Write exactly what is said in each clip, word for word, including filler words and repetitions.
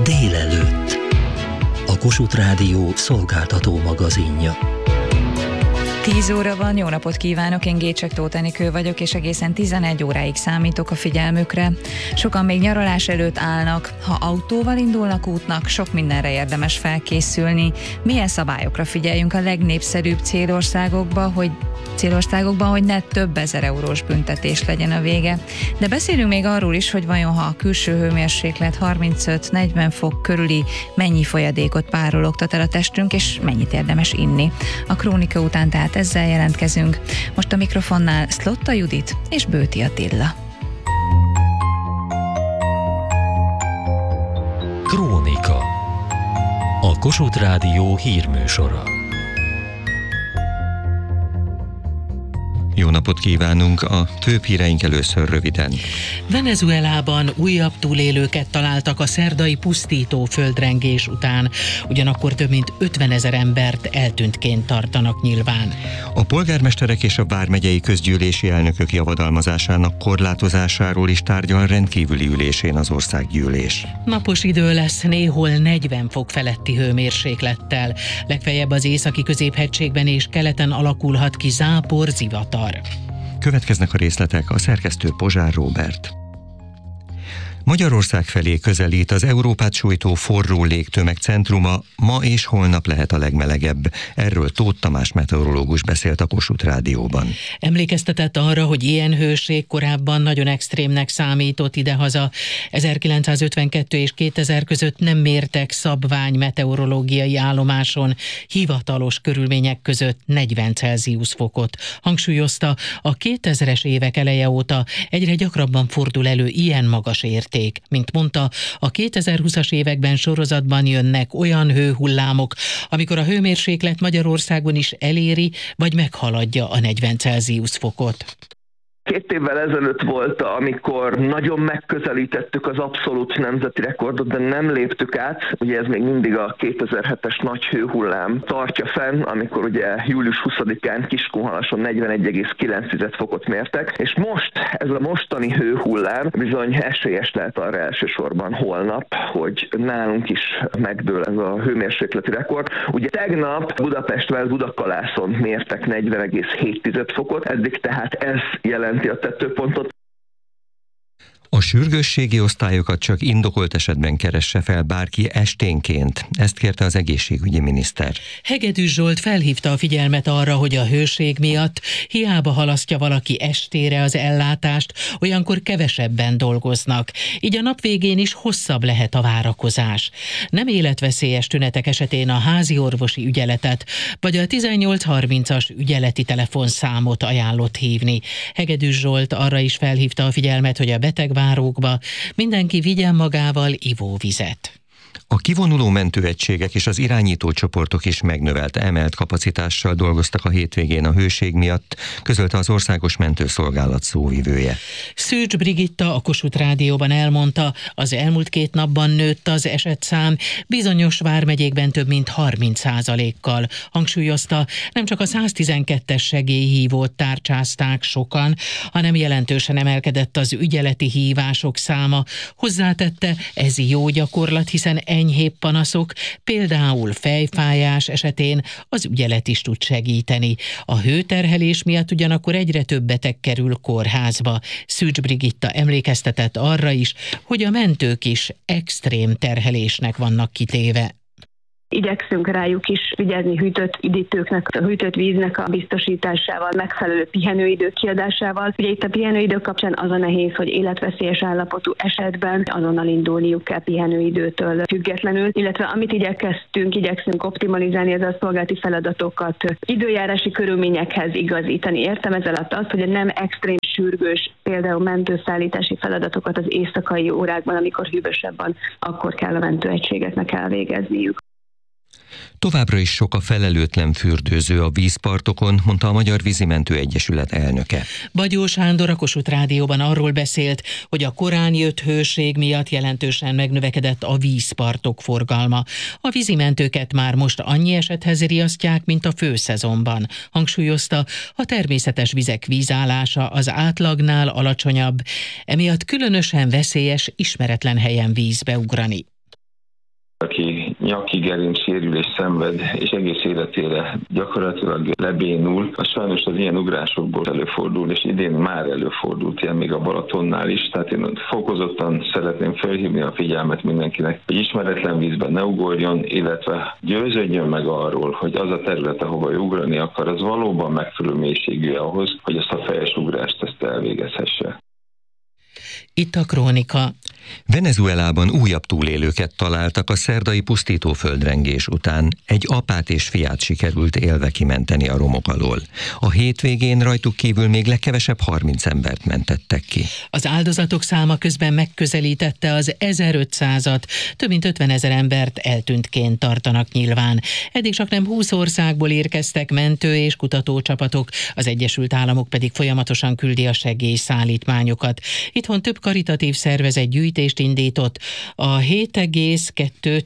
Délelőtt. A Kossuth Rádió szolgáltató magazinja. tíz óra van, jó napot kívánok, én Gécsek Tóth Enikő vagyok, és egészen tizenegy óráig számítok a figyelmükre. Sokan még nyaralás előtt állnak, ha autóval indulnak útnak, sok mindenre érdemes felkészülni. Milyen szabályokra figyeljünk a legnépszerűbb célországokba, hogy célországokban, hogy ne több ezer eurós büntetés legyen a vége. De beszélünk még arról is, hogy vajon ha a külső hőmérséklet harmincöt-negyven fok körüli, mennyi folyadékot párologtat el a testünk, és mennyit érdemes inni. A krónika után tehát ezzel jelentkezünk. Most a mikrofonnál Szlotta Judit és Bőti Attila. Krónika. A Kossuth Rádió hírműsora. Jó napot kívánunk, a főbb híreink először röviden. Venezuelában újabb túlélőket találtak a szerdai pusztító földrengés után, ugyanakkor több mint ötvenezer embert eltűntként tartanak nyilván. A polgármesterek és a vármegyei közgyűlési elnökök javadalmazásának korlátozásáról is tárgyal rendkívüli ülésén az országgyűlés. Napos idő lesz, néhol negyven fok feletti hőmérséklettel. Legfeljebb az északi középhegységben és keleten alakulhat ki zápor, zivatar. Következnek a részletek, a szerkesztő Pozsár Róbert. Magyarország felé közelít az Európát sújtó forró légtömeg centruma, ma és holnap lehet a legmelegebb. Erről Tóth Tamás meteorológus beszélt a Kossuth Rádióban. Emlékeztetett arra, hogy ilyen hőség korábban nagyon extrémnek számított idehaza. ezerkilencszázötvenkettő és kétezer között nem mértek szabvány meteorológiai állomáson hivatalos körülmények között negyven Celsius fokot. Hangsúlyozta, a kétezres évek eleje óta egyre gyakrabban fordul elő ilyen magas érték. Mint mondta, a kétezerhúszas években sorozatban jönnek olyan hőhullámok, amikor a hőmérséklet Magyarországon is eléri, vagy meghaladja a negyven Celsius fokot. Két évvel ezelőtt volt, amikor nagyon megközelítettük az abszolút nemzeti rekordot, de nem léptük át. Ugye ez még mindig a kétezer-hetes nagy hőhullám tartja fenn, amikor ugye július huszadikán Kiskunhalason negyvenegy egész kilenc fokot mértek, és most ez a mostani hőhullám bizony esélyes lehet arra elsősorban holnap, hogy nálunk is megdől ez a hőmérsékleti rekord. Ugye tegnap Budapestvel Budakalászon mértek negyven egész hét fokot, eddig tehát ez jelent a tetőpontot. A sürgősségi osztályokat csak indokolt esetben keresse fel bárki esténként. Ezt kérte az egészségügyi miniszter. Hegedűs Zsolt felhívta a figyelmet arra, hogy a hőség miatt hiába halasztja valaki estére az ellátást, olyankor kevesebben dolgoznak. Így a nap végén is hosszabb lehet a várakozás. Nem életveszélyes tünetek esetén a házi orvosi ügyeletet, vagy a tizennyolc harmincas ügyeleti telefonszámot ajánlott hívni. Hegedűs Zsolt arra is felhívta a figyelmet, hogy a beteg várókba mindenki vigyen magával ivóvizet. A kivonuló mentőegységek és az irányító csoportok is megnövelt, emelt kapacitással dolgoztak a hétvégén a hőség miatt, közölte az Országos Mentőszolgálat szóvivője. Szűcs Brigitta a Kossuth Rádióban elmondta, az elmúlt két napban nőtt az esetszám, bizonyos vármegyékben több mint harminc százalékkal. Hangsúlyozta, nem csak a száztizenkettes segélyhívót tárcsázták sokan, hanem jelentősen emelkedett az ügyeleti hívások száma. Hozzátette, ez jó gyakorlat, hiszen enyhébb panaszok, például fejfájás esetén az ügyelet is tud segíteni. A hőterhelés miatt ugyanakkor egyre több beteg kerül kórházba. Szűcs Brigitta emlékeztetett arra is, hogy a mentők is extrém terhelésnek vannak kitéve. Igyekszünk rájuk is vigyázni hűtött üdítőknek, a hűtött víznek a biztosításával, megfelelő pihenőidő kiadásával. Ugye itt a pihenőidő kapcsán az a nehéz, hogy életveszélyes állapotú esetben azonnal indulniuk kell pihenőidőtől függetlenül, illetve amit igyekeztünk, igyekszünk optimalizálni az a szolgálati feladatokat, időjárási körülményekhez igazítani. Értem ezzel alatt azt, hogy nem extrém sürgős, például mentőszállítási feladatokat az éjszakai órákban, amikor hűvösebb van, akkor kell a mentőegységeknek elvégezniük. Továbbra is sok a felelőtlen fürdőző a vízpartokon, mondta a Magyar Vízimentő Egyesület elnöke. Bagyó Sándor a Kossuth Rádióban arról beszélt, hogy a korán jött hőség miatt jelentősen megnövekedett a vízpartok forgalma. A vízimentőket már most annyi esethez riasztják, mint a főszezonban. Hangsúlyozta, a természetes vizek vízállása az átlagnál alacsonyabb, emiatt különösen veszélyes ismeretlen helyen vízbe ugrani. aki nyaki gerinc sérülést szenved, és egész életére gyakorlatilag lebénul, az sajnos az ilyen ugrásokból előfordul, és idén már előfordult ilyen még a Balatonnál is, tehát én fokozottan szeretném felhívni a figyelmet mindenkinek, hogy ismeretlen vízben ne ugorjon, illetve győződjön meg arról, hogy az a terület, ahova ugrani akar, az valóban megfelelő mélységű ahhoz, hogy ezt a fejes ugrást ezt elvégezhesse. Itt a Krónika. Venezuelában újabb túlélőket találtak a szerdai pusztító földrengés után. Egy apát és fiát sikerült élve kimenteni a romok alól. A hétvégén rajtuk kívül még legkevesebb harminc embert mentettek ki. Az áldozatok száma közben megközelítette az ezerötszázat, több mint ötvenezer embert eltűntként tartanak nyilván. Eddig csak nem húsz országból érkeztek mentő- és kutatócsapatok, az Egyesült Államok pedig folyamatosan küldi a segélyszállítmányokat. Itthon több karitatív szervezet gyűjtést indított a hét egész kettő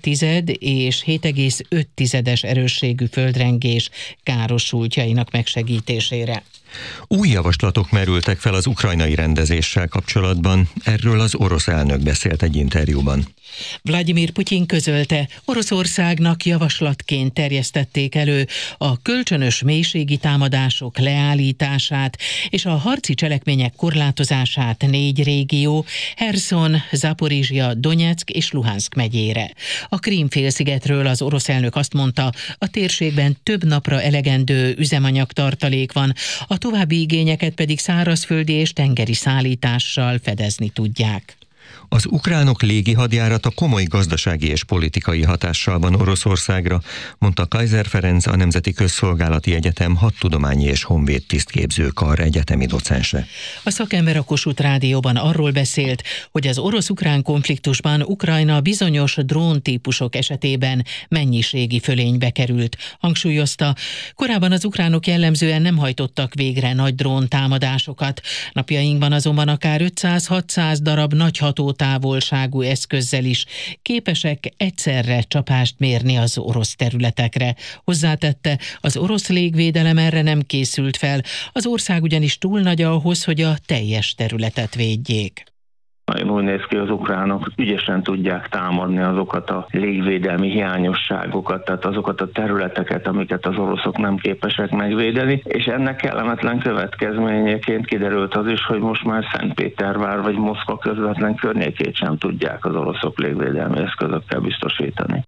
és hét egész öt erősségű földrengés károsultjainak megsegítésére. Új javaslatok merültek fel az ukrajnai rendezéssel kapcsolatban, erről az orosz elnök beszélt egy interjúban. Vladimir Putyin közölte, Oroszországnak javaslatként terjesztették elő a kölcsönös mélységi támadások leállítását és a harci cselekmények korlátozását négy régió, Herson, Zaporizsja, Donyeck és Luhanszk megyére. A Krím-félszigetről az orosz elnök azt mondta, a térségben több napra elegendő üzemanyagtartalék van, a további igényeket pedig szárazföldi és tengeri szállítással fedezni tudják. Az ukránok légi hadjárata komoly gazdasági és politikai hatással van Oroszországra, mondta Kaiser Ferenc, a Nemzeti Közszolgálati Egyetem hadtudományi és honvéd tisztképző kar egyetemi docense. A szakember a Kossuth Rádióban arról beszélt, hogy az orosz-ukrán konfliktusban Ukrajna bizonyos dróntípusok esetében mennyiségi fölénybe került. Hangsúlyozta, korábban az ukránok jellemzően nem hajtottak végre nagy dróntámadásokat. Napjainkban azonban akár ötszáz-hatszáz darab nagy hatótávolságú eszközzel is képesek egyszerre csapást mérni az orosz területekre. Hozzátette, az orosz légvédelem erre nem készült fel, az ország ugyanis túl nagy ahhoz, hogy a teljes területet védjék. Nagyon úgy néz ki, az ukránok ügyesen tudják támadni azokat a légvédelmi hiányosságokat, tehát azokat a területeket, amiket az oroszok nem képesek megvédeni, és ennek kellemetlen következményeként kiderült az is, hogy most már Szentpétervár vagy Moszkva közvetlen környékét sem tudják az oroszok légvédelmi eszközökkel biztosítani.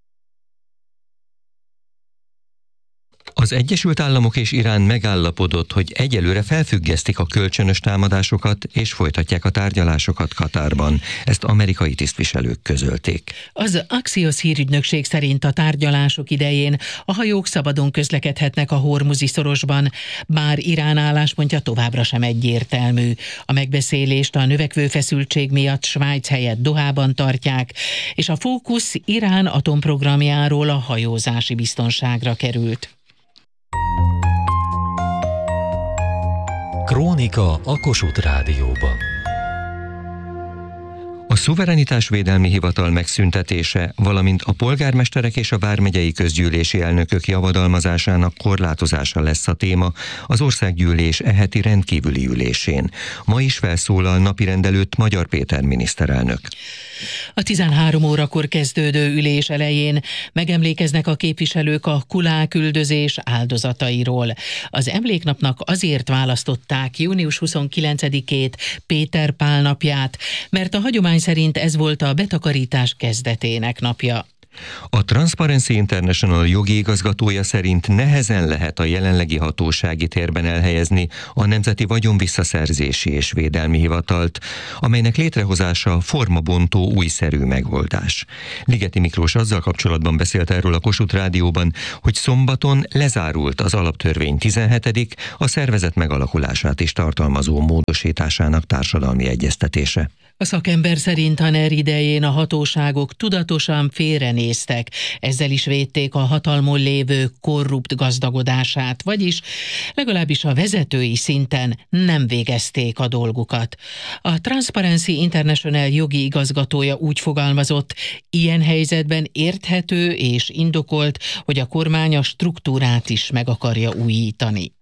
Az Egyesült Államok és Irán megállapodott, hogy egyelőre felfüggesztik a kölcsönös támadásokat és folytatják a tárgyalásokat Katárban. Ezt amerikai tisztviselők közölték. Az Axios hírügynökség szerint a tárgyalások idején a hajók szabadon közlekedhetnek a Hormuzi szorosban, bár Irán álláspontja továbbra sem egyértelmű. A megbeszélést a növekvő feszültség miatt Svájc helyett Dohában tartják, és a fókusz Irán atomprogramjáról a hajózási biztonságra került. Krónika a Kossuth Rádióban. A Szuverenitásvédelmi Hivatal megszüntetése, valamint a polgármesterek és a vármegyei közgyűlési elnökök javadalmazásának korlátozása lesz a téma az országgyűlés e heti rendkívüli ülésén. Ma is felszólal napirend előtt Magyar Péter miniszterelnök. A tizenhárom órakor kezdődő ülés elején megemlékeznek a képviselők a kulák üldözés áldozatairól. Az emléknapnak azért választották június huszonkilencedikét, Péter Pál napját, mert a hagyomány szerint ez volt a betakarítás kezdetének napja. A Transparency International jogi igazgatója szerint nehezen lehet a jelenlegi hatósági térben elhelyezni a Nemzeti Vagyonvisszaszerzési és Védelmi Hivatalt, amelynek létrehozása formabontó újszerű megoldás. Ligeti Miklós azzal kapcsolatban beszélt erről a Kossuth Rádióban, hogy szombaton lezárult az alaptörvény tizenhetedik a szervezet megalakulását is tartalmazó módosításának társadalmi egyeztetése. A szakember szerint a NER idején a hatóságok tudatosan félrenéztek, ezzel is védték a hatalmon lévő korrupt gazdagodását, vagyis legalábbis a vezetői szinten nem végezték a dolgukat. A Transparency International jogi igazgatója úgy fogalmazott, ilyen helyzetben érthető és indokolt, hogy a kormány a struktúrát is meg akarja újítani.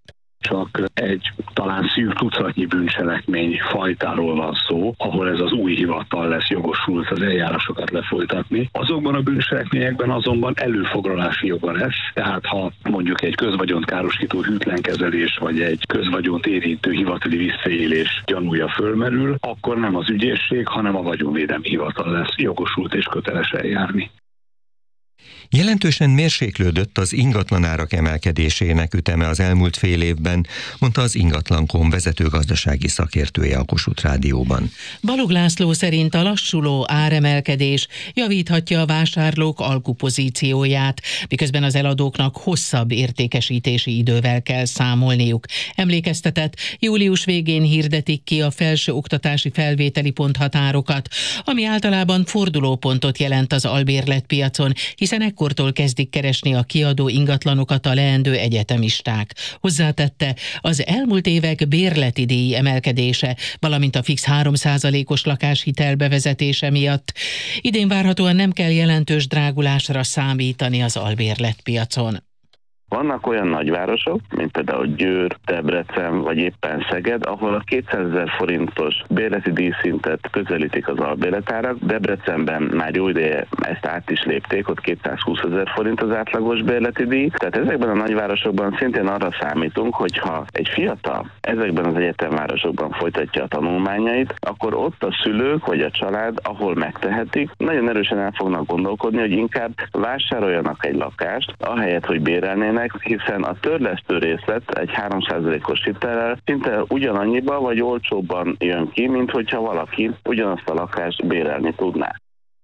Csak egy talán szűk tucatnyi bűncselekmény fajtáról van szó, ahol ez az új hivatal lesz jogosult az eljárásokat lefolytatni. Azokban a bűncselekményekben azonban előfoglalási joga lesz, tehát ha mondjuk egy közvagyont károsító hűtlenkezelés vagy egy közvagyont érintő hivatali visszaélés gyanúja fölmerül, akkor nem az ügyészség, hanem a vagyonvédelmi hivatal lesz jogosult és köteles eljárni. Jelentősen mérséklődött az ingatlanárak emelkedésének üteme az elmúlt fél évben, mondta az Ingatlan pont com vezető gazdasági szakértője a Kossuth Rádióban. Balog László szerint a lassuló áremelkedés javíthatja a vásárlók alkupozícióját, miközben az eladóknak hosszabb értékesítési idővel kell számolniuk. Emlékeztetett, július végén hirdetik ki a felső oktatási felvételi ponthatárokat, ami általában fordulópontot jelent az albérletpiacon, hiszen ekkortól kezdik keresni a kiadó ingatlanokat a leendő egyetemisták. Hozzátette, az elmúlt évek bérleti díj emelkedése, valamint a fix három százalékos lakáshitel bevezetése miatt idén várhatóan nem kell jelentős drágulásra számítani az albérletpiacon. Vannak olyan nagyvárosok, mint például Győr, Debrecen vagy éppen Szeged, ahol a kétszázezer forintos bérleti díjszintet közelítik az albérletárak. Debrecenben már jó ideje ezt át is lépték, ott kétszázhúszezer forint az átlagos bérleti díj. Tehát ezekben a nagyvárosokban szintén arra számítunk, hogyha egy fiatal ezekben az egyetemvárosokban folytatja a tanulmányait, akkor ott a szülők vagy a család, ahol megtehetik, nagyon erősen el fognak gondolkodni, hogy inkább vásároljanak egy lakást, ahelyett, hogy bérelnének, hiszen a törlesztő részlet egy három százalékos hitellel szinte ugyanannyiba vagy olcsóbban jön ki, mint hogyha valaki ugyanazt a lakást bérelni tudná.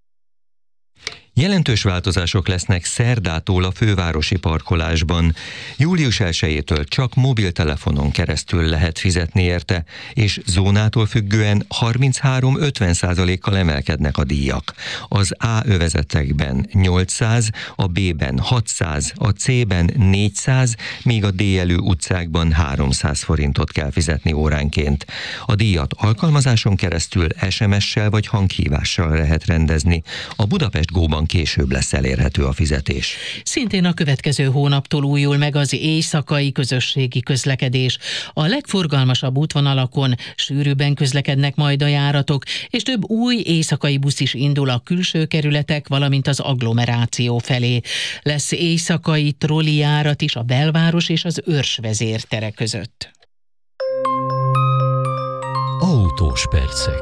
Jelentős változások lesznek szerdától a fővárosi parkolásban. július elsejétől csak mobiltelefonon keresztül lehet fizetni érte, és zónától függően harminchárom-ötven százalékkal emelkednek a díjak. Az A övezetekben nyolcszáz, a B-ben hatszáz, a C-ben négyszáz, míg a D-elő utcákban háromszáz forintot kell fizetni óránként. A díjat alkalmazáson keresztül es em es-sel vagy hanghívással lehet rendezni. A Budapest Go-ban később lesz elérhető a fizetés. Szintén a következő hónaptól újul meg az éjszakai közösségi közlekedés. A legforgalmasabb útvonalakon sűrűbben közlekednek majd a járatok, és több új éjszakai busz is indul a külső kerületek, valamint az agglomeráció felé. Lesz éjszakai trollijárat is a belváros és az Őrs vezértere között. Autós percek.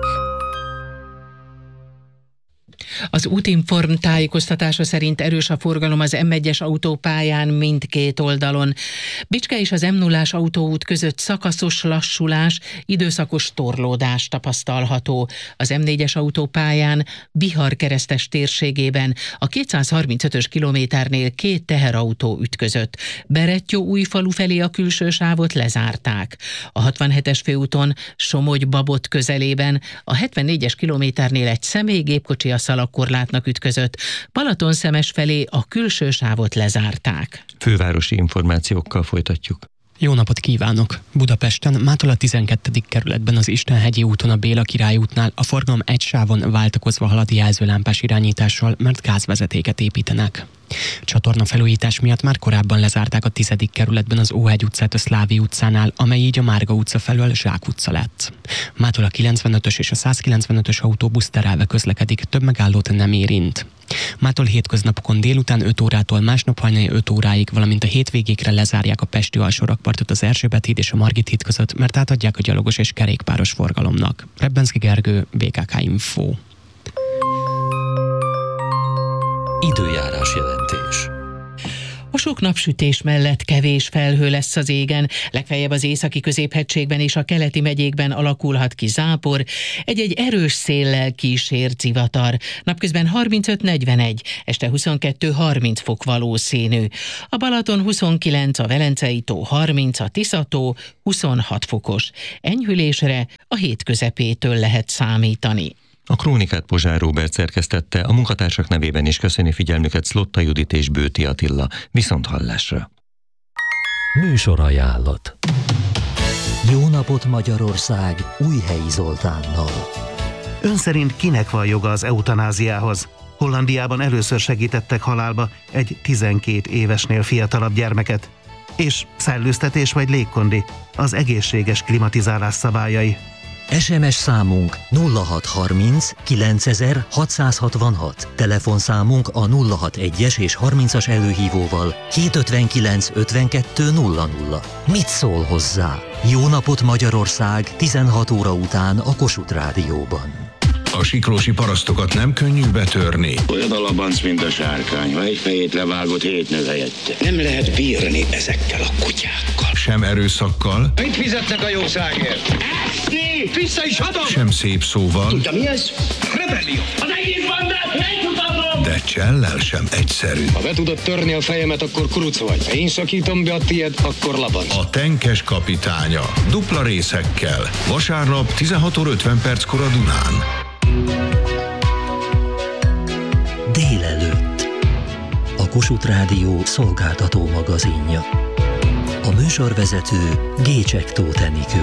Az Útinform tájékoztatása szerint erős a forgalom az em egyes autópályán mindkét oldalon. Bicske és az em nullás autóút között szakaszos lassulás, időszakos torlódás tapasztalható. Az em négyes autópályán Bihar keresztes térségében a kétszázharmincötös kilométernél két teherautó ütközött. Berettyóújfalu felé a külső sávot lezárták. A hatvanhetes főúton Somogy-Babot közelében a hetvennégyes kilométernél egy személygépkocsi a szalagkorlátnak ütközött. Balatonszemes felé a külső sávot lezárták. Fővárosi információkkal folytatjuk. Jó napot kívánok! Budapesten mától a tizenkettedik kerületben az Istenhegyi úton a Béla Király útnál a forgalom egy sávon váltakozva halad jelzőlámpás irányítással, mert gázvezetéket építenek. Csatorna felújítás miatt már korábban lezárták a tizedik kerületben az Óhegy utcát a Szlávi utcánál, amely így a Márga utca felől Zsák utca lett. Mától a kilencvenötös és a százkilencvenötös autóbusz terelve közlekedik, több megállót nem érint. Mától hétköznapokon délután öt órától másnap hajnali öt óráig, valamint a hétvégékre lezárják a pesti alsórakpartot az Erzsébet híd és a Margit híd között, mert átadják a gyalogos és kerékpáros forgalomnak. Rebbenszky Gergő, bé ká ká Info. Időjárás jelentés. A sok napsütés mellett kevés felhő lesz az égen, legfeljebb az északi középhegységben és a keleti megyékben alakulhat ki zápor, egy-egy erős széllel kísért zivatar. Napközben harmincöt-negyvenegy, este huszonkettő-harminc fok valószínű. A Balaton huszonkilenc, a Velencei tó harminc, a Tisza-tó huszonhat fokos. Enyhülésre a hét közepétől lehet számítani. A krónikát Pozsár Róbert szerkesztette, a munkatársak nevében is köszöni figyelmüket Szlotta Judit és Bőti Attila. Viszont hallásra! Műsorajánlat. Jó napot Magyarország Újhelyi Zoltánnal. Ön szerint kinek van joga az eutanáziához? Hollandiában először segítettek halálba egy tizenkét évesnél fiatalabb gyermeket. és szellőztetés vagy légkondi, az egészséges klimatizálás szabályai. es em es számunk nulla hat harminc kilencezer hatszázhatvanhat, telefonszámunk a nulla hat egyes és harmincas előhívóval hétszázötvenkilenc ötvenkettő nulla nulla. Mit szól hozzá? Jó napot Magyarország tizenhat óra után a Kossuth Rádióban. A siklósi parasztokat nem könnyű betörni. Olyan a labanc, mint a sárkány, ha egy fejét levágott, hét nő helyette. Nem lehet bírni ezekkel a kutyákkal. Sem erőszakkal. Mit fizetnek a jószágért? Eszni! Vissza is adom! Sem szép szóval. Tudja mi ez? Rebellió! Az egész bandát megmutatom! De csellel sem egyszerű. Ha be tudod törni a fejemet, akkor kuruc vagy. Ha én szakítom be a tiéd, akkor labanc. A tenkes kapitánya. Dupla részekkel. Vasárnap tizenhat óra ötven perckor a Dunán. Délelőtt. A Kossuth Rádió szolgáltató magazinja. A műsorvezető Gécsek Tóth Enikő.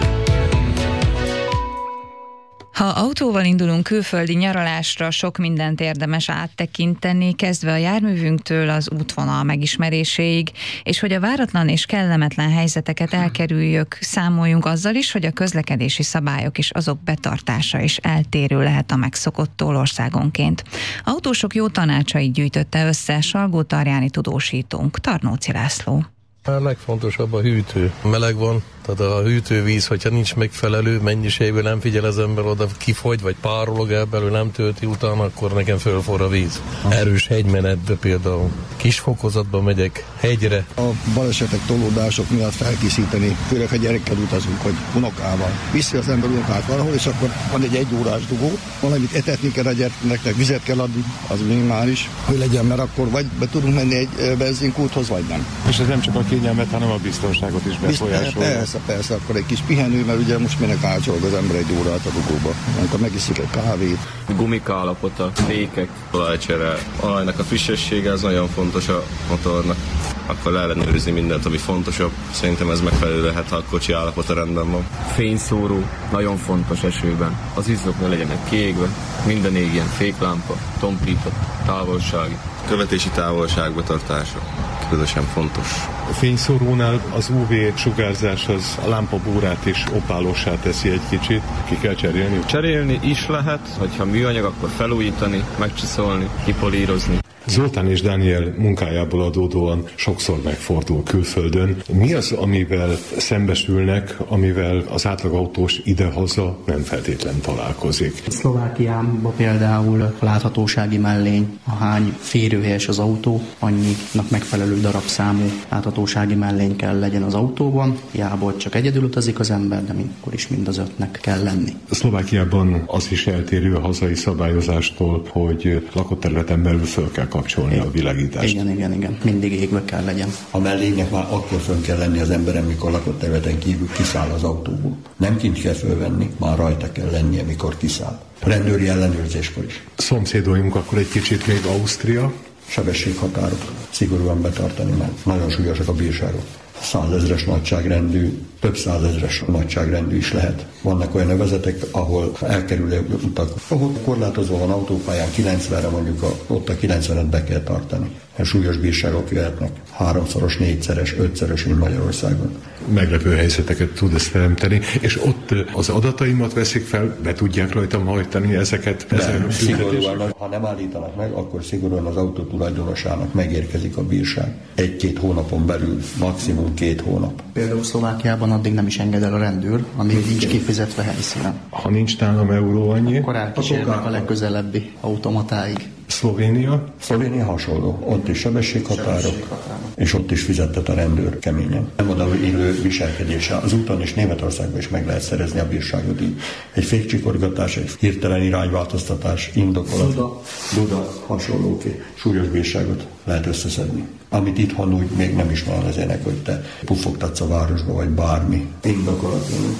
Ha autóval indulunk külföldi nyaralásra, sok mindent érdemes áttekinteni, kezdve a járművünktől az útvonal megismeréséig, és hogy a váratlan és kellemetlen helyzeteket elkerüljük, számoljunk azzal is, hogy a közlekedési szabályok és azok betartása is eltérő lehet a megszokottól országonként. Autósok jó tanácsait gyűjtötte össze Salgó-Tarjáni tudósítónk, Tarnóci László. A legfontosabb a hűtő. Meleg van, tehát a hűtővíz, hogyha nincs megfelelő mennyiségben, nem figyel az ember oda, kifogy, vagy párolog el belül, nem tölti utána, akkor nekem fölforr a víz. Erős hegymenetbe például. Kis fokozatban megyek hegyre. A balesetek, tolódások miatt felkészíteni, főleg ha gyerekkel utazunk, hogy unokával. Viszi az ember unokát valahol, és akkor van egy egyórás dugó, valamit etetni kell a gyereknek, vizet kell adni, az minimális, hogy legyen, mert akkor vagy be tudunk menni egy benzinkúthoz, vagy nem. És ez nem csak a kényelmet, hanem a biztonságot is befolyásolja. Persze, persze, akkor egy kis pihenő, mert ugye most minek átcsolog az ember egy órát a dugóba. Amikor megiszik egy kávét. Gumika állapota, fékek, olajcsere, olajnak a frissessége, az nagyon fontos a motornak. Akkor leellenőrizni mindent, ami fontosabb. Szerintem ez megfelelő lehet, ha a kocsi állapota rendben van. Fényszóró, nagyon fontos esőben. Az izzók ne legyenek kiégve, minden égjen féklámpa, tompított, távolsági. Követési távolság betartása. Közösen fontos. A fényszórónál az ú vé sugárzás az a lámpabúrát is opálossá teszi egy kicsit. Ki kell cserélni? Cserélni is lehet, hogyha műanyag, akkor felújítani, megcsiszolni, kipolírozni. Zoltán és Dániel munkájából adódóan sokszor megfordul külföldön. Mi az, amivel szembesülnek, amivel az átlagautós idehaza nem feltétlen találkozik? Szlovákiában például a láthatósági mellény, ahány férőhelyes az autó, annyinak megfelelő darabszámú láthatósági mellény kell legyen az autóban. Hiába csak egyedül utazik az ember, de akkor is mind az ötnek kell lenni. A Szlovákiában az is eltérő a hazai szabályozástól, hogy lakott területen belül föl kell kapcsolni a világítást. Igen, igen, igen. Mindig égve kell legyen. A mellénynek már akkor fönn kell lenni az emberen, mikor lakott területen kívül kiszáll az autóból. Nem kint kell fölvenni, már rajta kell lennie, mikor kiszáll. Rendőri ellenőrzéskor is. Szomszédójunk akkor egy kicsit még Ausztria. Sebességhatárok szigorúan betartani, mert nagyon súlyosak a bírságok. Százezres nagyságrendű, több százezres nagyságrendű is lehet. Vannak olyan övezetek, ahol elkerülő utak, ahol korlátozva van autópályán kilencvenre, mondjuk a, ott a kilencvenet be kell tartani. Súlyos bírságok jöhetnek. Háromszoros, négyszeres, ötszeres, mint Magyarországon. Meglepő helyzeteket tud ezt teremteni, és ott az adataimat veszik fel, be tudják rajtam hajtani ezeket. De, szigorúan, ha nem állítanak meg, akkor szigorúan az autó tulajdonosának megérkezik a bírság. Egy-két hónapon belül, maximum két hónap. Például Szlovákiában addig nem is enged el a rendőr, amíg nincs kifizetve helyszínen. Ha nincs nálam euró annyi, akkor elkísérnek a legközelebbi automatáig. Szlovénia? Szlovénia hasonló. Ott is sebességhatárok, és ott is fizettet a rendőr keményen. Nem oda illő viselkedése. Az úton és Németországban is meg lehet szerezni a bírságot így. Egy fékcsikorgatás, egy hirtelen irányváltoztatás, indokolat, duda, duda hasonlóké. Súlyos bírságot lehet összeszedni. Amit itthon úgy még nem is van az ének, hogy te pufogtatsz a városba, vagy bármi. Indokolat.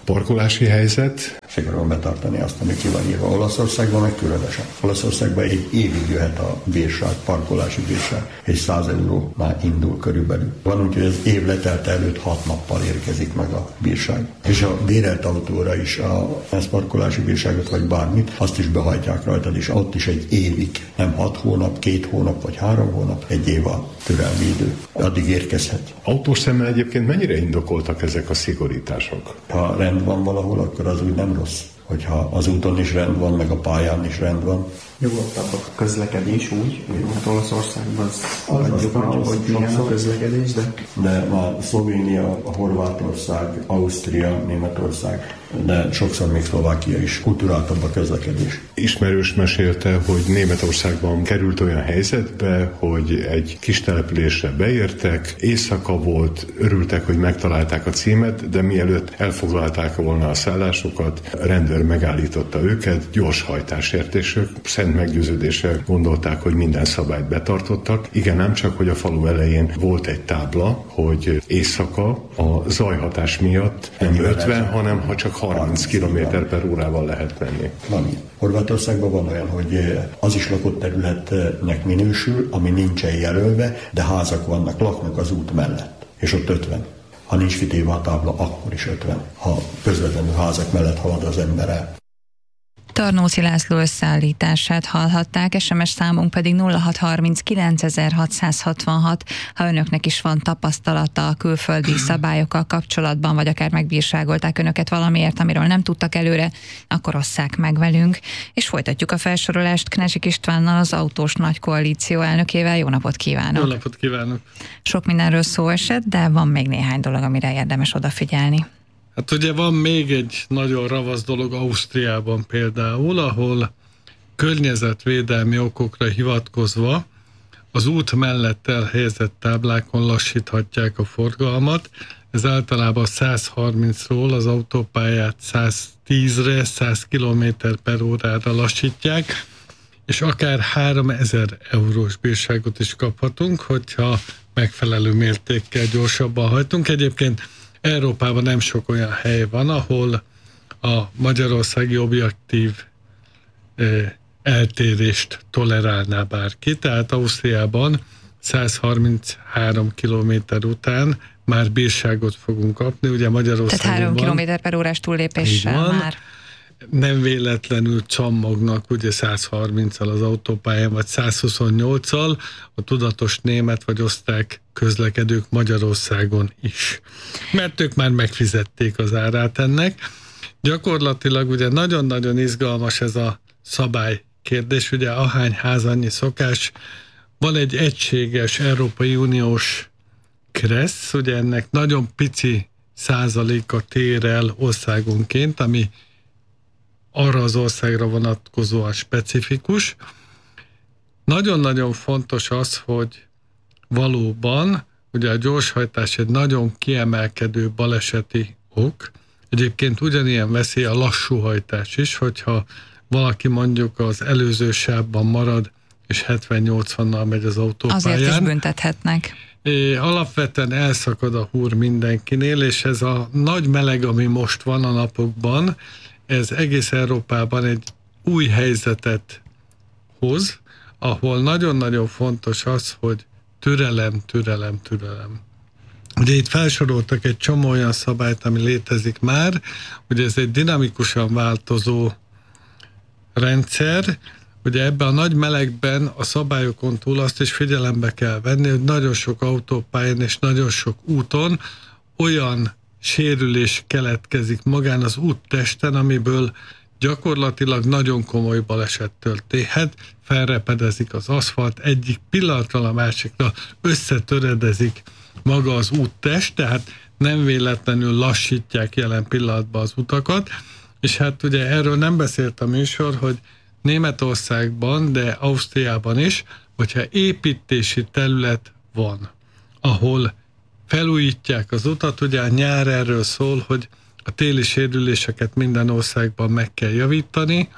Parkolási helyzet? Szigorúan betartani azt, ami ki van írva. Olaszországban meg különösen. Olaszországban egy évig jöhet a bírság, parkolási bírság, és száz eurónál indul körülbelül. Van úgy, hogy az év letelte előtt hat nappal érkezik meg a bírság. És a bérelt autóra is a parkolási bírságot, vagy bármit, azt is behajtják rajtad, és ott is egy évig, nem hat hónap, két hónap, vagy három hónap, egy év a türelmi idő. Addig érkezhet. Autós szemmel egyébként mennyire indokoltak ezek a szigorítások? Ha rend van valahol, akkor az úgy nem rossz. Hogyha az úton is rend van, meg a pályán is rend van. Nyugodtabb a közlekedés úgy, hogy Olaszországban adjuk, hogy milyen a közlekedés, de... De már Szlovénia, Horvátország, Ausztria, Németország, de sokszor még Szlovákia is kulturáltabb a közlekedés. Ismerős mesélte, hogy Németországban került olyan helyzetbe, hogy egy kis településre beértek, éjszaka volt, örültek, hogy megtalálták a címet, de mielőtt elfoglalták volna a szállásokat, rendőr megállította őket, gyors hajtásért, és ők szent meggyőződéssel gondolták, hogy minden szabályt betartottak. Igen, nem csak, hogy a falu elején volt egy tábla, hogy éjszaka a zajhatás miatt nem ötven, hanem ha csak harminc kilométer per órával lehet menni. Van. Horvátországban van olyan, hogy az is lakott területnek minősül, ami nincsen jelölve, de házak vannak, laknak az út mellett, és ott ötven. Ha nincs kitéve a tábla, akkor is ötven. Ha közvetlenül házak mellett halad az ember el. Tarnóci László összeállítását hallhatták, es em es számunk pedig nulla hat harminc kilencezer-hatszázhatvanhat. Ha önöknek is van tapasztalata a külföldi szabályokkal kapcsolatban, vagy akár megbírságolták önöket valamiért, amiről nem tudtak előre, akkor osszák meg velünk. És folytatjuk a felsorolást Knežik Istvánnal, az Autós Nagy Koalíció elnökével. Jó napot kívánok! Jó napot kívánok! Sok mindenről szó esett, de van még néhány dolog, amire érdemes odafigyelni. Hát ugye van még egy nagyon ravasz dolog Ausztriában például, ahol környezetvédelmi okokra hivatkozva az út mellett elhelyezett táblákon lassíthatják a forgalmat. Ez általában száz harmincról az autópályát száz tízre, száz kilométer per órára lassítják, és akár háromezer eurós bírságot is kaphatunk, hogyha megfelelő mértékkel gyorsabban hajtunk. Egyébként Európában nem sok olyan hely van, ahol a magyarországi objektív eh, eltérést tolerálná bárki. Tehát Ausztriában száz harminchárom kilométer után már bírságot fogunk kapni. Ugye Magyarországon Tehát három kilométer per órás túllépéssel már. Nem véletlenül csammognak ugye száz harminccal az autópályán, vagy száz huszonnyolccal a tudatos német vagy osztrák közlekedők Magyarországon is. Mert ők már megfizették az árát ennek. Gyakorlatilag ugye nagyon-nagyon izgalmas ez a szabálykérdés, ugye ahány ház annyi szokás. Van egy egységes Európai Uniós kressz, ugye ennek nagyon pici százaléka tér el országonként, ami arra az országra vonatkozóan specifikus. Nagyon-nagyon fontos az, hogy valóban, ugye a gyorshajtás egy nagyon kiemelkedő baleseti ok. Egyébként ugyanilyen veszély a lassú hajtás is, hogyha valaki mondjuk az előző sávban marad, és hetven-nyolcvannal megy az autópályán. Azért is büntethetnek. É, alapvetően elszakad a húr mindenkinél, és ez a nagy meleg, ami most van a napokban, ez egész Európában egy új helyzetet hoz, ahol nagyon-nagyon fontos az, hogy türelem, türelem, türelem. Ugye itt felsoroltak egy csomó olyan szabályt, ami létezik már, ugye ez egy dinamikusan változó rendszer, ugye ebben a nagy melegben a szabályokon túl azt is figyelembe kell venni, hogy nagyon sok autópályán és nagyon sok úton olyan sérülés keletkezik magán az úttesten, amiből gyakorlatilag nagyon komoly baleset történhet, felrepedezik az aszfalt, egyik pillanatról a másikra összetöredezik maga az úttest, tehát nem véletlenül lassítják jelen pillanatban az utakat, és hát ugye erről nem beszélt a műsor, hogy Németországban, de Ausztriában is, hogyha építési terület van, ahol felújítják az utat, ugye a nyár erről szól, hogy a téli sérüléseket minden országban meg kell javítani.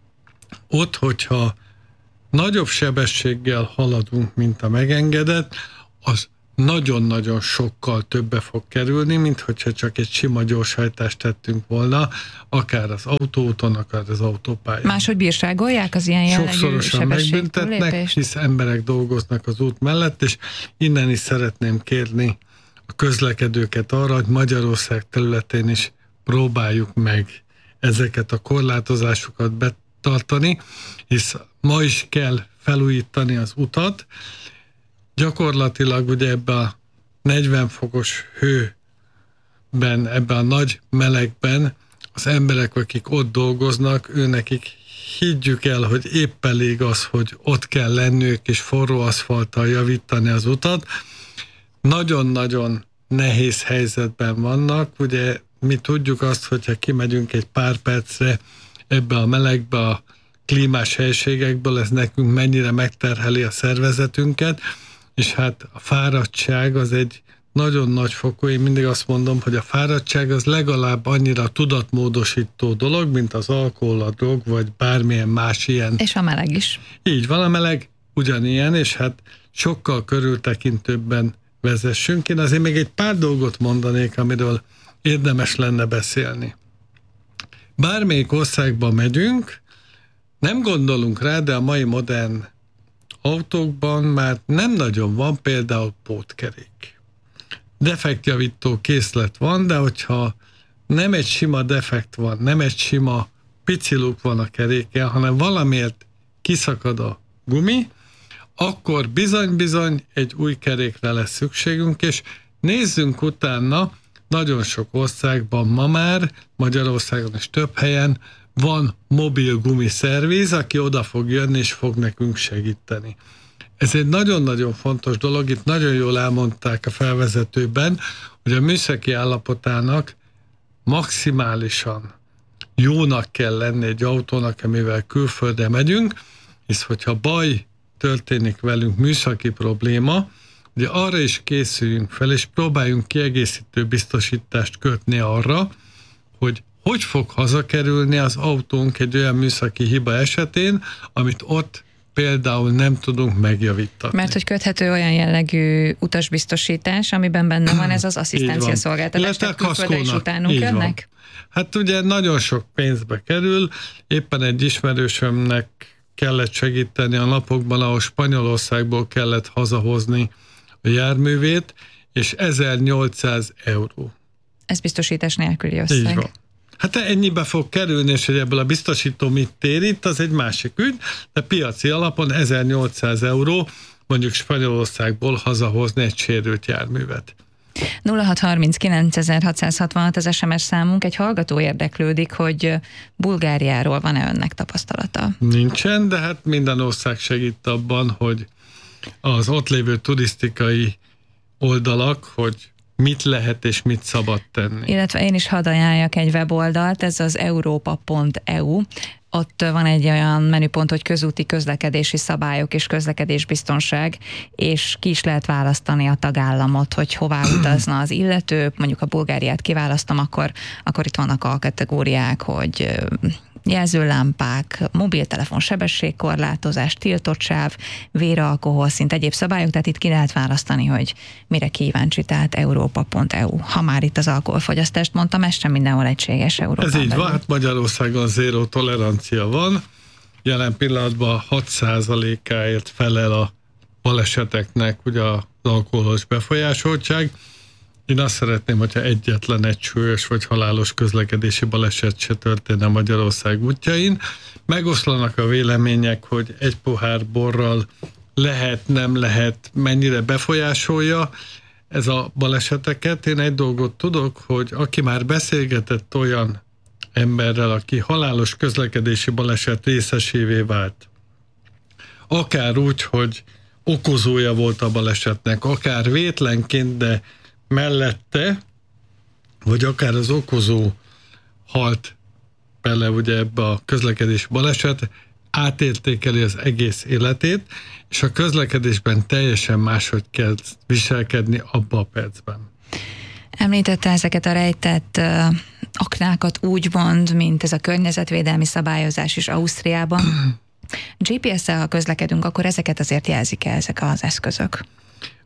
Ott, hogyha nagyobb sebességgel haladunk, mint a megengedett, az nagyon-nagyon sokkal többe fog kerülni, mint hogyha csak egy sima gyorshajtást tettünk volna, akár az autóúton, akár az autópályán. Máshogy bírságolják az ilyen jellegű sokszorosan megbüntetnek, hisz emberek dolgoznak az út mellett, és innen is szeretném kérni a közlekedőket arra, hogy Magyarország területén is próbáljuk meg ezeket a korlátozásokat betartani, hisz ma is kell felújítani az utat. Gyakorlatilag ugye ebben a negyven fokos hőben, ebben a nagy melegben az emberek, akik ott dolgoznak, őnekik higgyük el, hogy épp elég az, hogy ott kell lennünk és forró aszfalttal javítani az utat. Nagyon-nagyon nehéz helyzetben vannak. Ugye mi tudjuk azt, hogyha kimegyünk egy pár percre ebbe a melegbe, a klímás helységekből, ez nekünk mennyire megterheli a szervezetünket, és hát a fáradtság az egy nagyon nagy fokú, én mindig azt mondom, hogy a fáradtság az legalább annyira tudatmódosító dolog, mint az alkohol, a drog, vagy bármilyen más ilyen. És a meleg is. Így van, a meleg ugyanilyen, és hát sokkal körültekintőbben vezessünk. Én azért még egy pár dolgot mondanék, amiről érdemes lenne beszélni. Bármelyik országba megyünk, nem gondolunk rá, de a mai modern autókban már nem nagyon van például pótkerék. Defektjavító készlet van, de hogyha nem egy sima defekt van, nem egy sima pici luk van a keréken, hanem valamiért kiszakad a gumi, akkor bizony-bizony egy új kerékre lesz szükségünk, és nézzünk utána, nagyon sok országban ma már, Magyarországon is több helyen van mobil gumiszerviz, aki oda fog jönni és fog nekünk segíteni. Ez egy nagyon-nagyon fontos dolog, itt nagyon jól elmondták a felvezetőben, hogy a műszaki állapotának maximálisan jónak kell lenni egy autónak, amivel külföldre megyünk, hisz hogyha baj történik velünk, műszaki probléma, ugye arra is készüljünk fel, és próbáljunk kiegészítő biztosítást kötni arra, hogy hogy fog hazakerülni az autónk egy olyan műszaki hiba esetén, amit ott például nem tudunk megjavítani. Mert hogy köthető olyan jellegű utasbiztosítás, amiben benne van ez az asszisztencia szolgáltatás, tehát külföldre is utánunk jönnek? Hát ugye nagyon sok pénzbe kerül, éppen egy ismerősömnek kellett segíteni a napokban, ahol Spanyolországból kellett hazahozni a járművét, és ezernyolcszáz euró. Ez biztosítás nélküli összeg. Így van. Hát ennyibe fog kerülni, és hogy ebből a biztosító mit térít, az egy másik ügy, de piaci alapon ezernyolcszáz euró mondjuk Spanyolországból hazahozni egy sérült járművet. nulla hat harminckilenc hatszázhatvanhat az es em es számunk, egy hallgató érdeklődik, hogy Bulgáriáról van-e önnek tapasztalata? Nincsen, de hát minden ország segít abban, hogy az ott lévő turisztikai oldalak, hogy mit lehet és mit szabad tenni. Illetve én is hadd ajánljak egy weboldalt, ez az európa pont e u. Ott van egy olyan menüpont, hogy közúti közlekedési szabályok és közlekedésbiztonság, és ki is lehet választani a tagállamot, hogy hová utazna az illető. Mondjuk a Bulgáriát kiválasztom, akkor, akkor itt vannak a kategóriák, hogy jelzőlámpák, mobiltelefon sebességkorlátozás, tiltott sáv, véralkoholszint, egyéb szabályok, tehát itt ki lehet választani, hogy mire kíváncsi, tehát európa pont e u. Ha már itt az alkoholfogyasztást mondtam, ez sem mindenhol egységes Európában. Ez így van, hát Magyarországon zéró tolerancia van, jelen pillanatban hat százalékáért felel a baleseteknek ugye az alkoholos befolyásoltság. Én azt szeretném, hogyha egyetlen egy súlyos vagy halálos közlekedési baleset se történne Magyarország útjain. Megoszlanak a vélemények, hogy egy pohár borral lehet, nem lehet, mennyire befolyásolja ez a baleseteket. Én egy dolgot tudok, hogy aki már beszélgetett olyan emberrel, aki halálos közlekedési baleset részesévé vált, akár úgy, hogy okozója volt a balesetnek, akár vétlenként, de mellette, vagy akár az okozó halt bele ugye ebbe a közlekedési baleset, átértékeli az egész életét, és a közlekedésben teljesen máshogy kell viselkedni abba a percben. Említette ezeket a rejtett uh, aknákat úgymond, mint ez a környezetvédelmi szabályozás is Ausztriában. gé pé es-szel, ha közlekedünk, akkor ezeket azért jelzik el ezek az eszközök?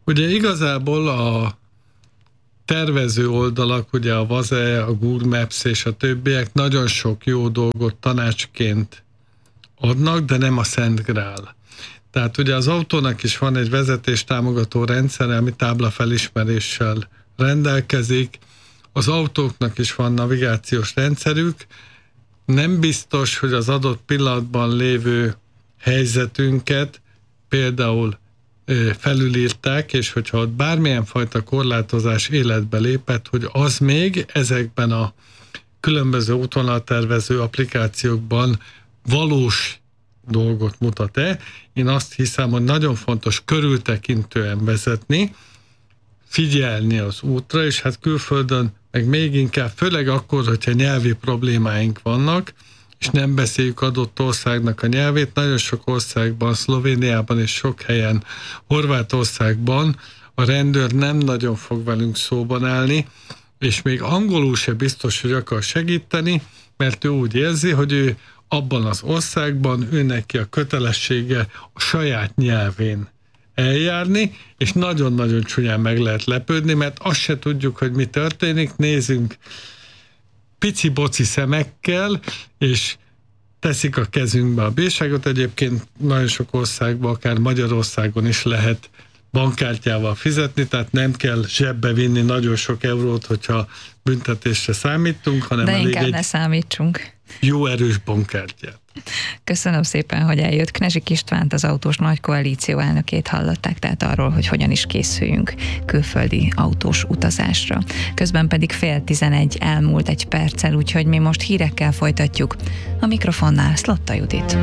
Ugye igazából a tervező oldalak, ugye a Vaze, a Google Maps és a többiek nagyon sok jó dolgot tanácsként adnak, de nem a Szent Grál. Tehát ugye az autónak is van egy vezetéstámogató rendszer, ami táblafelismeréssel rendelkezik, az autóknak is van navigációs rendszerük, nem biztos, hogy az adott pillanatban lévő helyzetünket például felülírták, és hogyha ott bármilyen fajta korlátozás életbe lépett, hogy az még ezekben a különböző útvonaltervező applikációkban valós dolgot mutat-e. Én azt hiszem, hogy nagyon fontos körültekintően vezetni, figyelni az útra, és hát külföldön meg még inkább, főleg akkor, hogyha nyelvi problémáink vannak, és nem beszéljük adott országnak a nyelvét. Nagyon sok országban, Szlovéniában és sok helyen, Horvátországban a rendőr nem nagyon fog velünk szóban állni, és még angolul se biztos, hogy akar segíteni, mert ő úgy érzi, hogy ő abban az országban ő neki a kötelessége a saját nyelvén eljárni, és nagyon-nagyon csúnyán meg lehet lepődni, mert azt se tudjuk, hogy mi történik, nézünk pici-boci szemekkel, és teszik a kezünkbe a bírságot. Egyébként nagyon sok országban, akár Magyarországon is lehet bankkártyával fizetni, tehát nem kell zsebbe vinni nagyon sok eurót, hogyha büntetésre számítunk, hanem de elég inkább egy ne számítsunk. Jó erős bankkártyát. Köszönöm szépen, hogy eljött. Knesik Istvánt, az Autós Nagy Koalíció elnökét hallották, tehát arról, hogy hogyan is készüljünk külföldi autós utazásra. Közben pedig fél tizenegy elmúlt egy perccel, úgyhogy mi most hírekkel folytatjuk. A mikrofonnál Szlotta Judit.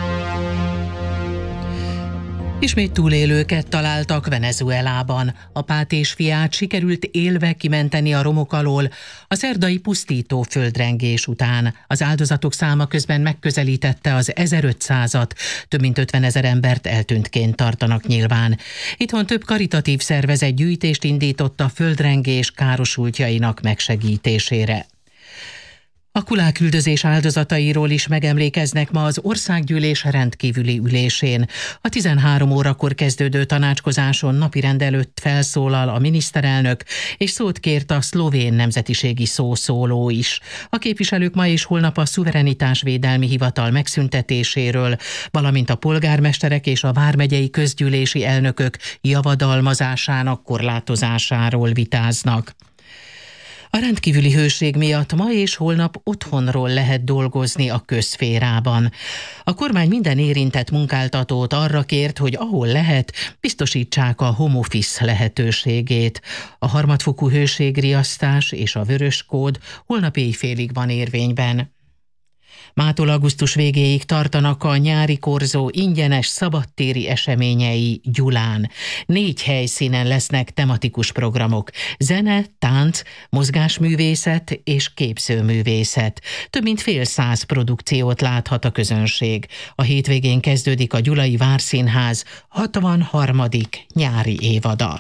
Ismét túlélőket találtak Venezuelában. Apát és fiát sikerült élve kimenteni a romok alól a szerdai pusztító földrengés után. Az áldozatok száma közben megközelítette az ezerötszázat, több mint ötvenezer embert eltűntként tartanak nyilván. Itthon több karitatív szervezet gyűjtést indított a földrengés károsultjainak megsegítésére. A kulák-üldözés áldozatairól is megemlékeznek ma az országgyűlés rendkívüli ülésén. A tizenhárom órakor kezdődő tanácskozáson napirend előtt felszólal a miniszterelnök, és szót kért a szlovén nemzetiségi szószóló is. A képviselők ma és holnap a szuverenitásvédelmi hivatal megszüntetéséről, valamint a polgármesterek és a vármegyei közgyűlési elnökök javadalmazásának korlátozásáról vitáznak. A rendkívüli hőség miatt ma és holnap otthonról lehet dolgozni a közszférában. A kormány minden érintett munkáltatót arra kért, hogy ahol lehet, biztosítsák a home office lehetőségét. A harmadfokú hőségriasztás és a vörös kód holnap éjfélig van érvényben. Mától augusztus végéig tartanak a nyári korzó ingyenes szabadtéri eseményei Gyulán. Négy helyszínen lesznek tematikus programok: zene, tánc, mozgásművészet és képzőművészet. Több mint fél száz produkciót láthat a közönség. A hétvégén kezdődik a Gyulai Várszínház hatvanharmadik nyári évada.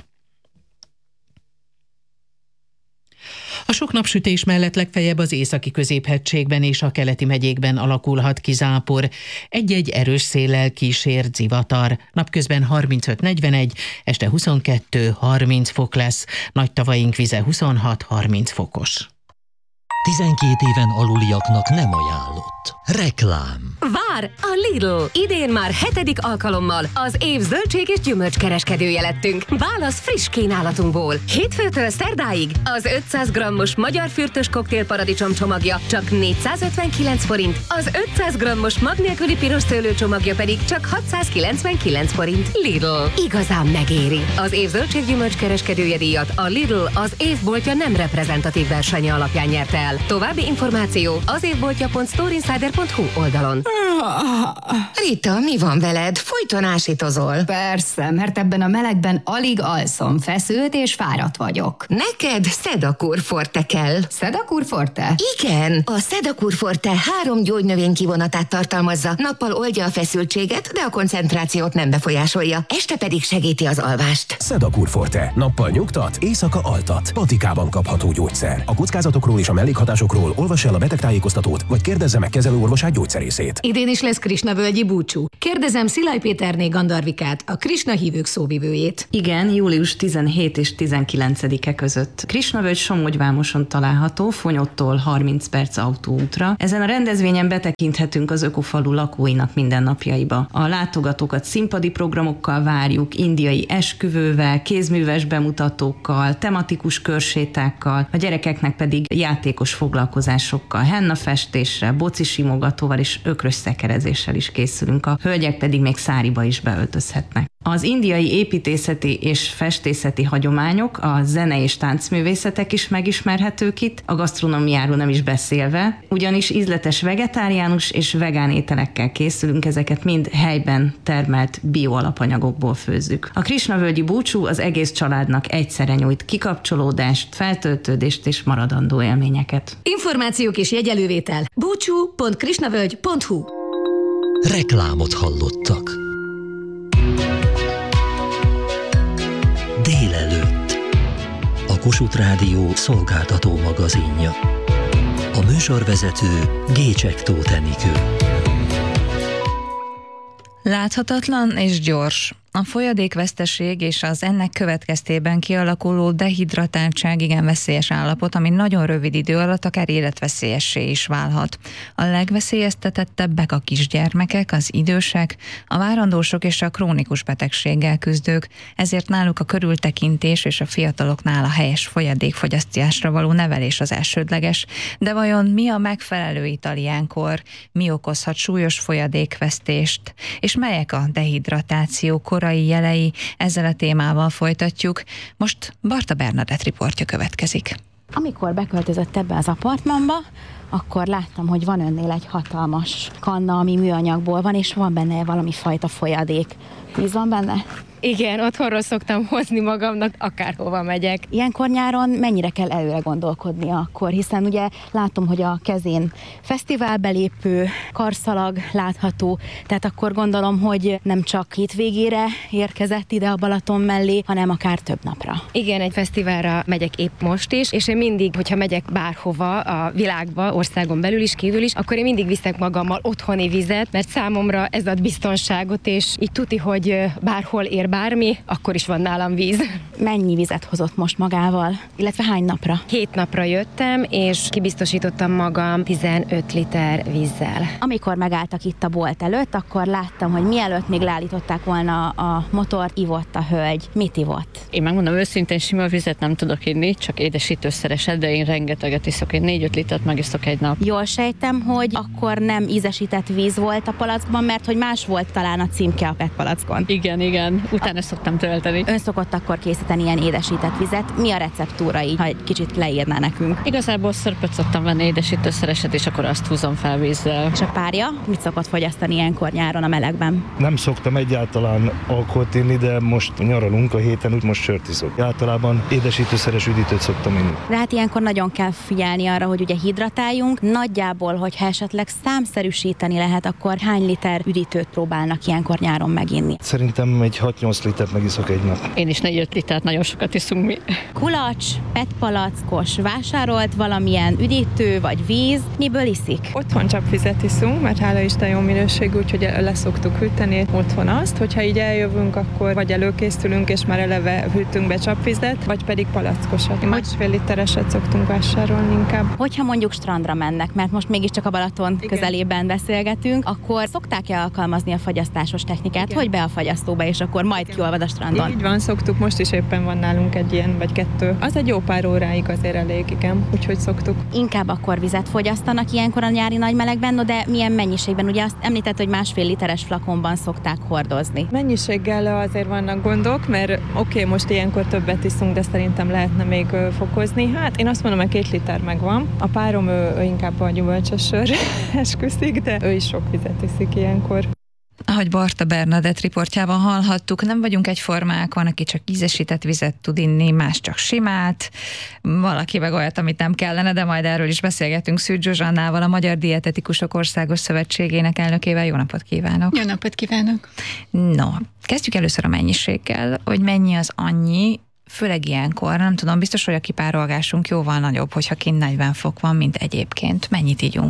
A sok napsütés mellett legfeljebb az északi középhegységben és a keleti megyékben alakulhat ki zápor. Egy-egy erős széllel kísért zivatar. Napközben harmincöt negyvenegy, este huszonkettő harminc fok lesz. Nagy tavaink vize huszonhat harminc fokos. tizenkét éven aluliaknak nem ajánlott. Reklám. Vár! A Lidl! Idén már hetedik alkalommal az év zöldség és gyümölcskereskedője lettünk. Válasz friss kínálatunkból. Hétfőtől szerdáig az ötszáz grammos magyar fürtös koktél paradicsom csomagja csak négyszázötvenkilenc forint, az ötszáz grammos mag nélküli piros szőlő csomagja pedig csak hatszázkilencvenkilenc forint. Lidl. Igazán megéri. Az év zöldség gyümölcskereskedője díjat a Lidl az évboltja nem reprezentatív versenye alapján nyerte el. További információ az évboltja pont storeinsider pont hu oldalon. Rita, mi van veled? Folyton ásítozol. Persze, mert ebben a melegben alig alszom, feszült és fáradt vagyok. Neked Sedakur Forte kell. Sedakur Forte? Igen, a Sedakur Forte három gyógynövény kivonatát tartalmazza. Nappal oldja a feszültséget, de a koncentrációt nem befolyásolja. Este pedig segíti az alvást. Sedakur Forte. Nappal nyugtat, éjszaka altat. Patikában kapható gyógyszer. A kockázatokról és a mellékhatásokról olvass el a betegtájékoztatót, vagy kérdezze meg kezelőorvosát, gyógyszerészét. Idén is lesz Krisnavölgyi búcsú. Kérdezem Szilágy Péterné Gandarvikát, a Krisna hívők szóvivőjét. Igen, július tizenhetedike és tizenkilencedike között. Krisnavölgy Somogyvámoson található, Fonyottól harminc perc autóútra. Ezen a rendezvényen betekinthetünk az ökofalu lakóinak mindennapjaiba. A látogatókat színpadi programokkal várjuk, indiai esküvővel, kézműves bemutatókkal, tematikus körsétákkal, a gyerekeknek pedig játékos foglalkozásokkal, hennafestésre, bocisimogatóval és ökrös szekerezéssel is készülünk, a hölgyek pedig még száriba is beöltözhetnek. Az indiai építészeti és festészeti hagyományok, a zene és táncművészetek is megismerhetők itt, a gasztronómiáról nem is beszélve, ugyanis ízletes vegetáriánus és vegán ételekkel készülünk, ezeket mind helyben termelt bioalapanyagokból főzzük. A Krisnavölgyi búcsú az egész családnak egyszerre nyújt kikapcsolódást, feltöltődést és maradandó élményeket. Információk és jegyelővétel búcsú pont krisnavölgy pont hu. Reklámot hallottak. Délelőtt. A Kossuth Rádió szolgáltató magazinja. A műsorvezető Gécsek Tóth Enikő. Láthatatlan és gyors. A folyadékveszteség és az ennek következtében kialakuló dehidratáltság igen veszélyes állapot, ami nagyon rövid idő alatt akár életveszélyessé is válhat. A legveszélyeztetettebbek a kisgyermekek, az idősek, a várandósok és a krónikus betegséggel küzdők, ezért náluk a körültekintés és a fiataloknál a helyes folyadékfogyasztásra való nevelés az elsődleges. De vajon mi a megfelelő ital ilyenkor? Mi okozhat súlyos folyadékvesztést? És melyek a dehidratáció korai jelei? Ezzel a témával folytatjuk. Most Barta Bernadett riportja következik. Amikor beköltözött ebbe az apartmanba, akkor láttam, hogy van önnél egy hatalmas kanna, ami műanyagból van, és van benne valami fajta folyadék. Víz van benne? Igen, otthonról szoktam hozni magamnak, akárhova megyek. Ilyenkor nyáron mennyire kell előre gondolkodni akkor, hiszen ugye látom, hogy a kezén fesztiválbelépő, karszalag látható, tehát akkor gondolom, hogy nem csak hétvégére érkezett ide a Balaton mellé, hanem akár több napra. Igen, egy fesztiválra megyek épp most is, és én mindig, hogyha megyek bárhova a világba, országon belül is, kívül is, akkor én mindig viszek magammal otthoni vizet, mert számomra ez ad biztonságot, és így tuti, hogy bárhol ér bármi, akkor is van nálam víz. Mennyi vizet hozott most magával? Illetve hány napra? Hét napra jöttem, és kibiztosítottam magam tizenöt liter vízzel. Amikor megálltak itt a bolt előtt, akkor láttam, hogy mielőtt még leállították volna a motort, ivott a hölgy. Mit ivott? Én megmondom őszintén, sima vizet nem tudok inni, csak édesítőszereset, de én rengeteget iszok. Én négy-öt litert megiszok egy nap. Jól sejtem, hogy akkor nem ízesített víz volt a palackban, mert hogy más volt talán a címke a pé é té palackon. Igen, igen. Utána szoktam tölteni. Ön szokott akkor készíteni ilyen édesített vizet. Mi a receptúra így, ha egy kicsit leírná nekünk? Igazából szörpöt szoktam venni, édesítőszereset, és akkor azt húzom fel vízzel. És a párja mit szokott fogyasztani ilyenkor nyáron a melegben? Nem szoktam egyáltalán alkoholt inni, de most nyaralunk a héten, úgy most sört iszok. Általában édesítőszeres üdítőt szoktam inni. De hát ilyenkor nagyon kell figyelni arra, hogy ugye hidratáljunk. Nagyjából, hogyha esetleg számszerűsíteni lehet, akkor hány liter üdítőt próbálnak ilyenkor nyáron meginni? Szerintem egy hat-nyolc litert megiszok egy nap. Én is négy-öt litert, nagyon sokat iszunk mi. Kulacs, pé é té palackos, vásárolt valamilyen üdítő vagy víz, miből iszik? Otthon csapvizet iszunk, mert hála Isten jó minőségű, úgyhogy leszoktuk hűteni otthon azt, hogyha így eljövünk, akkor vagy előkészülünk, és már eleve hűtünk be csapvizet, vagy pedig palackosat. Másfél litereset szoktunk vásárolni inkább. Hogyha mondjuk strandra mennek, mert most mégiscsak a Balaton Igen. közelében beszélgetünk, akkor szokták-e alkalmazni a fagyasztásos technikát, Igen. hogy be a fagyasztóba, és akkor majd Igen. kiolvad a strandon? Így van, szoktuk, most is éppen van nálunk egy ilyen, vagy kettő. Az egy jó pár óráig azért elég, igen, úgyhogy szoktuk. Inkább akkor vizet fogyasztanak ilyenkor a nyári nagy melegben, no de milyen mennyiségben? Ugye azt említett, hogy másfél literes flakonban szokták hordozni. Mennyiséggel azért vannak gondok, mert oké, okay, most ilyenkor többet iszunk, de szerintem lehetne még fokozni. Hát én azt mondom, hogy két liter megvan. A párom ő, ő inkább a gyümölcsös sör esküszik, de ő is sok vizet iszik ilyenkor. Ahogy Barta Bernadett riportjában hallhattuk, nem vagyunk egyformák, van, aki csak ízesített vizet tud inni, más csak simát, valaki meg olyat, amit nem kellene, de majd erről is beszélgetünk Szűcs Zsuzsannával, a Magyar Dietetikusok Országos Szövetségének elnökével. Jó napot kívánok! Jó napot kívánok! No, kezdjük először a mennyiséggel, hogy mennyi az annyi, főleg ilyenkor, nem tudom, biztos, hogy a kipárolgásunk jóval nagyobb, hogyha kint negyven fok van, mint egyébként. Mennyit ígyunk?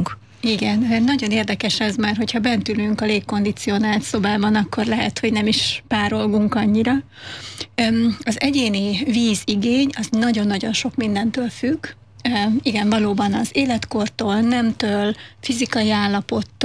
Igen, nagyon érdekes ez már, hogyha bent ülünk a légkondicionált szobában, akkor lehet, hogy nem is párolgunk annyira. Az egyéni vízigény az nagyon-nagyon sok mindentől függ. Igen, valóban az életkortól, nemtől, fizikai állapottól,